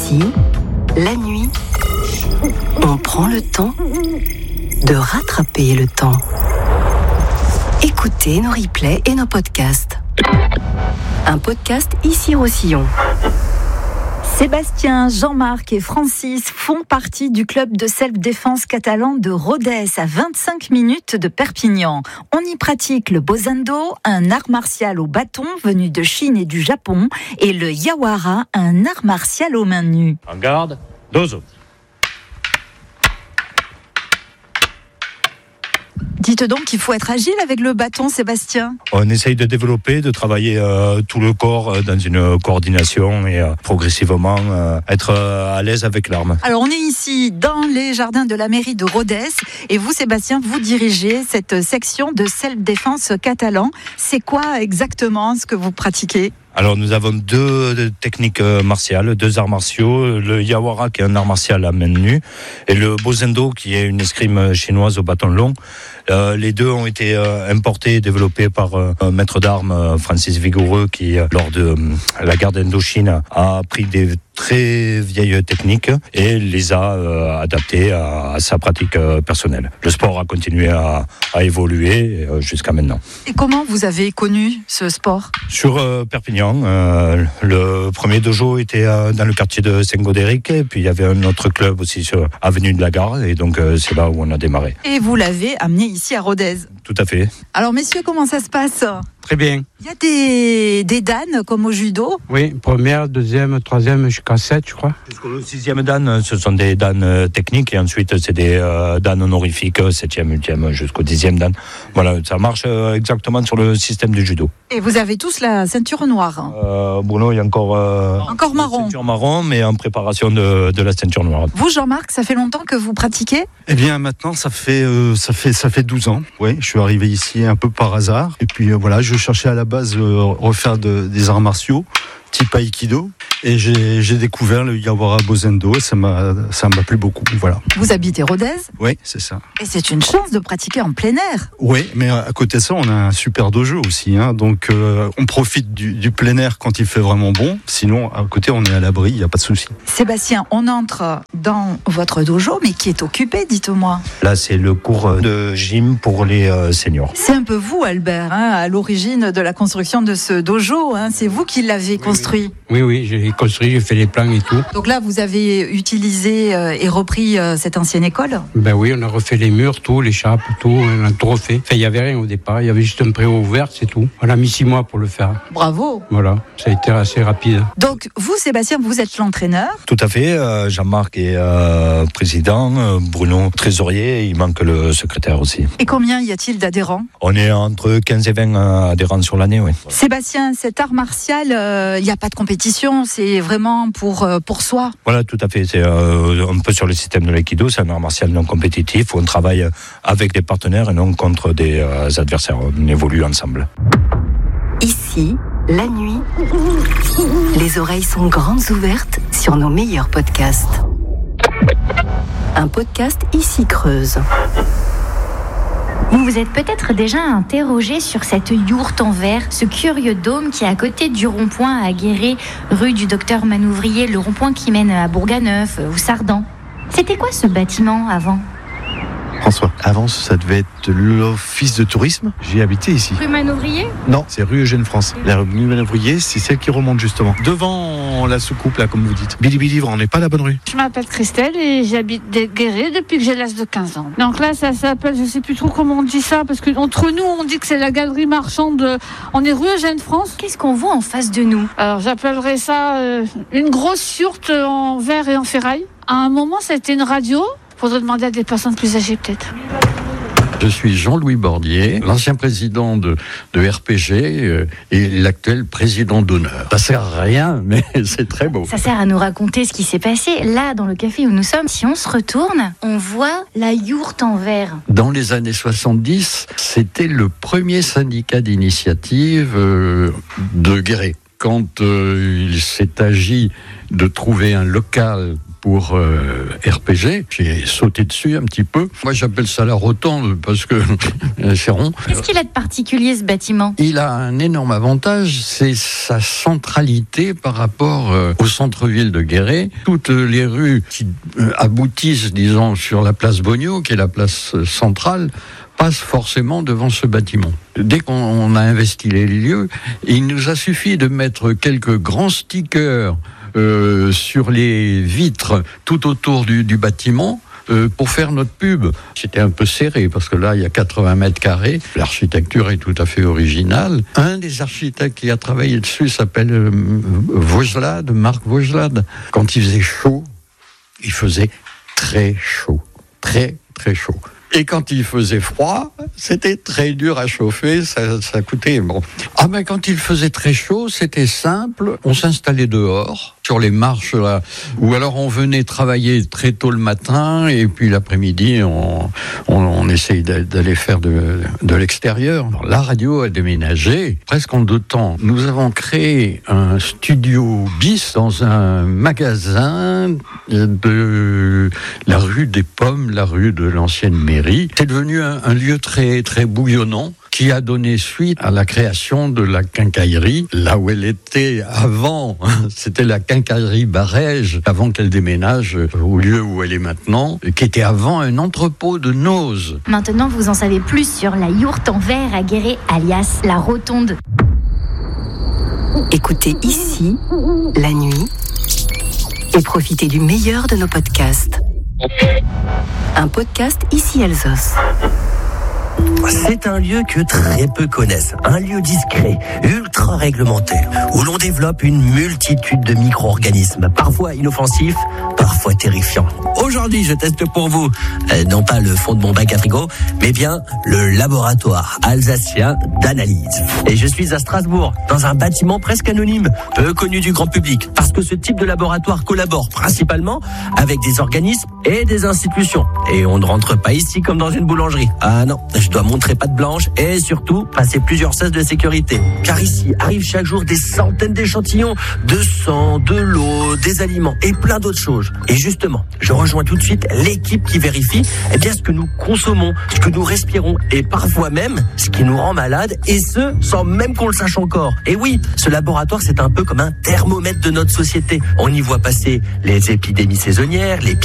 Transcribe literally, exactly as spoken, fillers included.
Ici, la nuit, on prend le temps de rattraper le temps. Écoutez nos replays et nos podcasts. Un podcast Ici Roussillon. Sébastien, Jean-Marc et Francis font partie du club de self-défense catalan de Rodez, à vingt-cinq minutes de Perpignan. On y pratique le bozendo, un art martial au bâton venu de Chine et du Japon, et le yawara, un art martial aux mains nues. En garde, dozo. Dites donc qu'il faut être agile avec le bâton, Sébastien. On essaye de développer, de travailler euh, tout le corps euh, dans une coordination et euh, progressivement euh, être euh, à l'aise avec l'arme. Alors on est ici dans les jardins de la mairie de Rodez et vous, Sébastien, vous dirigez cette section de self-défense catalan. C'est quoi exactement ce que vous pratiquez ? Alors nous avons deux techniques martiales, deux arts martiaux, le yawara qui est un art martial à main nue et le bozendo qui est une escrime chinoise au bâton long. Euh, les deux ont été euh, importés et développés par euh, un maître d'armes, euh, Francis Vigoureux, qui euh, lors de euh, la guerre d'Indochine a pris des très vieilles techniques et les a euh, adaptées à, à sa pratique euh, personnelle. Le sport a continué à, à évoluer euh, jusqu'à maintenant. Et comment vous avez connu ce sport ? Sur euh, Perpignan, euh, le premier dojo était euh, dans le quartier de Saint-Gaudéric et puis il y avait un autre club aussi sur avenue de la Gare et donc euh, c'est là où on a démarré. Et vous l'avez amené ici à Rodez. Tout à fait. Alors messieurs, comment ça se passe ? Très bien. Il y a des, des dan comme au judo ? Oui, première, deuxième, troisième, jusqu'à sept, je crois. Jusqu'au sixième dan, ce sont des dan techniques et ensuite c'est des euh, dan honorifiques, septième, huitième, jusqu'au dixième dan. Voilà, ça marche exactement sur le système du judo. Et vous avez tous la ceinture noire ? euh, Bruno, il y a encore... Euh, encore marron. Ceinture marron, mais en préparation de, de la ceinture noire. Vous, Jean-Marc, ça fait longtemps que vous pratiquez ? Eh bien, maintenant, ça fait, euh, ça fait, ça fait douze ans. Oui, je suis arrivé ici un peu par hasard. Et puis, euh, voilà, je cherchais à la base euh, refaire de, des arts martiaux, type Aikido. Et j'ai, j'ai découvert le Yawara Bozendo et ça m'a, ça m'a plu beaucoup. Voilà. Vous habitez Rodez ? Oui, c'est ça. Et c'est une chance de pratiquer en plein air. Oui, mais à côté de ça, on a un super dojo aussi. Hein, donc, euh, on profite du, du plein air quand il fait vraiment bon. Sinon, à côté, on est à l'abri, il n'y a pas de souci. Sébastien, on entre dans votre dojo, mais qui est occupé, dites-moi. Là, c'est le cours de gym pour les euh, seniors. C'est un peu vous, Albert, hein, à l'origine de la construction de ce dojo. Hein, c'est vous qui l'avez oui, construit. Oui, oui, j'ai construit, j'ai fait les plans et tout. Donc là, vous avez utilisé euh, et repris euh, cette ancienne école ? Ben oui, on a refait les murs, tout, les chapes, tout, on a tout refait. Enfin, il n'y avait rien au départ, il y avait juste un préau ouvert, c'est tout. On a mis six mois pour le faire. Bravo ! Voilà, ça a été assez rapide. Donc, vous, Sébastien, vous êtes l'entraîneur ? Tout à fait, euh, Jean-Marc est euh, président, euh, Bruno trésorier, il manque le secrétaire aussi. Et combien y a-t-il d'adhérents ? On est entre quinze et vingt adhérents sur l'année, oui. Sébastien, cet art martial, il euh, n'y a pas de compétition, c'est vraiment pour, euh, pour soi. Voilà, tout à fait. C'est euh, un peu sur le système de l'aïkido, c'est un art martial non compétitif où on travaille avec des partenaires et non contre des euh, adversaires. On évolue ensemble. Ici, la nuit, les oreilles sont grandes ouvertes sur nos meilleurs podcasts. Un podcast Ici Creuse. Vous vous êtes peut-être déjà interrogé sur cette yourte en verre, ce curieux dôme qui est à côté du rond-point à Guéret, rue du Docteur Manouvrier, le rond-point qui mène à Bourganeuf ou Sardan. C'était quoi ce bâtiment avant ? François, avant ça devait être l'office de tourisme. J'ai habité ici. Rue Manouvrier ? Non, c'est rue Eugène France. La rue Manouvrier, c'est celle qui remonte justement. Devant la soucoupe, là, comme vous dites. Billy Billy, on n'est pas la bonne rue. Je m'appelle Christelle et j'habite Guéret depuis que j'ai l'âge de quinze ans. Donc là, ça s'appelle, je sais plus trop comment on dit ça, parce que entre nous, on dit que c'est la galerie marchande. On est rue Eugène France. Qu'est-ce qu'on voit en face de nous ? Alors j'appellerais ça euh, une grosse yourte en verre et en ferraille. À un moment, c'était une radio. Faudrait demander à des personnes plus âgées peut-être. Je suis Jean-Louis Bordier, l'ancien président de, de R P G euh, et l'actuel président d'honneur. Ça sert à rien, mais c'est très beau. Ça sert à nous raconter ce qui s'est passé. Là, dans le café où nous sommes, si on se retourne, on voit la yourte en verre. Dans les années soixante-dix, c'était le premier syndicat d'initiative euh, de Guéret. Quand euh, il s'est agi de trouver un local pour euh, R P G. J'ai sauté dessus un petit peu. Moi, j'appelle ça la rotonde parce que c'est rond. Qu'est-ce qu'il a de particulier, ce bâtiment ? Il a un énorme avantage, c'est sa centralité par rapport euh, au centre-ville de Guéret. Toutes les rues qui euh, aboutissent, disons, sur la place Bogno, qui est la place centrale, passe forcément devant ce bâtiment. Dès qu'on a investi les lieux, il nous a suffi de mettre quelques grands stickers euh, sur les vitres tout autour du, du bâtiment euh, pour faire notre pub. C'était un peu serré parce que là, il y a quatre-vingts mètres carrés. L'architecture est tout à fait originale. Un des architectes qui a travaillé dessus s'appelle euh, Vaugelade, Marc Vaugelade. Quand il faisait chaud, il faisait très chaud. Très, très chaud. Et quand il faisait froid, c'était très dur à chauffer, ça, ça coûtait... Bon. Ah ben quand il faisait très chaud, c'était simple, on s'installait dehors, sur les marches là, ou alors on venait travailler très tôt le matin, et puis l'après-midi, on, on, on essaye d'aller faire de, de l'extérieur. Alors, la radio a déménagé, presque en deux temps. Nous avons créé un studio bis dans un magasin de la rue des Pommes, la rue de l'ancienne mairie. C'est devenu un, un lieu très, très bouillonnant qui a donné suite à la création de la quincaillerie, là où elle était avant. C'était la quincaillerie Barège, avant qu'elle déménage au lieu où elle est maintenant, qui était avant un entrepôt de nozes. Maintenant, vous en savez plus sur la yourte en verre à Guéret, alias la rotonde. Écoutez ici, la nuit, et profitez du meilleur de nos podcasts. Un podcast Ici Alsos. C'est un lieu que très peu connaissent, un lieu discret, ultra réglementaire, où l'on développe une multitude de micro-organismes, parfois inoffensifs, parfois terrifiants. Aujourd'hui, je teste pour vous, euh, non pas le fond de mon bac à frigo, mais bien le laboratoire alsacien d'analyse. Et je suis à Strasbourg, dans un bâtiment presque anonyme, peu connu du grand public, parce que ce type de laboratoire collabore principalement avec des organismes et des institutions. Et on ne rentre pas ici comme dans une boulangerie. Ah non, je dois montrer patte blanche et surtout passer plusieurs sas de sécurité. Car ici arrivent chaque jour des centaines d'échantillons de sang, de l'eau, des aliments et plein d'autres choses. Et justement, je rejoins tout de suite l'équipe qui vérifie eh bien, ce que nous consommons, ce que nous respirons et parfois même ce qui nous rend malade, et ce, sans même qu'on le sache encore. Et oui, ce laboratoire, c'est un peu comme un thermomètre de notre société. On y voit passer les épidémies saisonnières, les